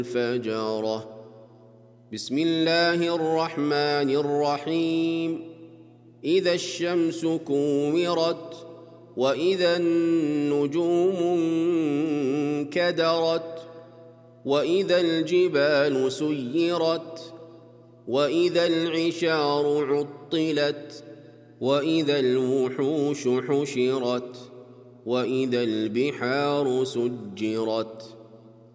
الفجرة. بسم الله الرحمن الرحيم. إذا الشمس كورت وإذا النجوم انكدرت وإذا الجبال سيرت وإذا العشار عطلت وإذا الوحوش حشرت وإذا البحار سجرت